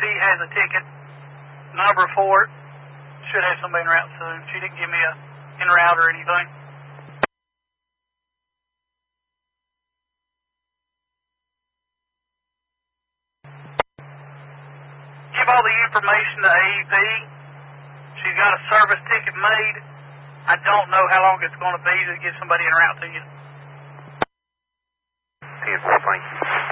AEP has a ticket number for it. Should have somebody en route soon. She didn't give me a en route or anything. Give all the information to AEP. She's got a service ticket made. I don't know how long it's going to be to get somebody en route to you. 10-4, thank you.